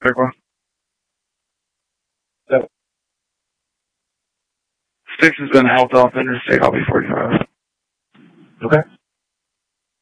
Big one. Yep. Sticks has been helped off interstate. I'll be 45. Okay.